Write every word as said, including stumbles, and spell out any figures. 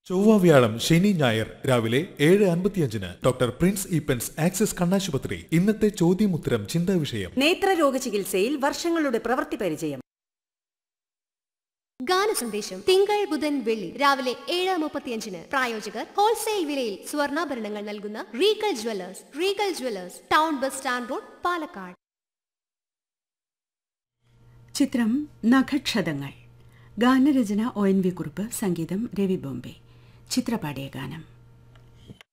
ചൊവ്വ വ്യാഴം ശനി ഞായർ രാവിലെ ഏഴ് അൻപത്തിയഞ്ചിന് ഡോക്ടർ പ്രിൻസ് ഈപ്പൻസ് ആക്സിസ് കണ്ണാശുപത്രി. ഇന്നത്തെ ചോദ്യമുത്തരം ചിന്താ വിഷയം. നേത്രരോഗ ചികിത്സയിൽ വർഷങ്ങളുടെ പ്രവൃത്തി പരിചയം. ഗാനസന്ദേശം തിങ്കൾ ബുധൻ വെള്ളി രാവിലെ ഏഴ് മുപ്പത്തിയഞ്ചിന്. പ്രായോജകർ ഹോൾസെയിൽ വിലയിൽ സ്വർണ്ണാഭരണങ്ങൾ നൽകുന്ന Regal Jewellers. Regal Jewellers, town bus stand road, Palakkad. ചിത്രം നഖക്ഷതങ്ങൾ. ഗാനരചന ഒ എൻ വി കുറുപ്പ്, സംഗീതം രവി ബോംബെ. ചിത്രപാടിയ ഗാനം.